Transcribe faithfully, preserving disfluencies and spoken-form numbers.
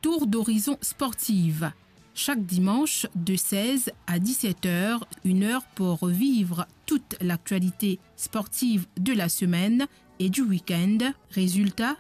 tour d'horizon sportive. Chaque dimanche de seize à dix-sept heures, une heure pour revivre toute l'actualité sportive de la semaine et du week-end. Résultats,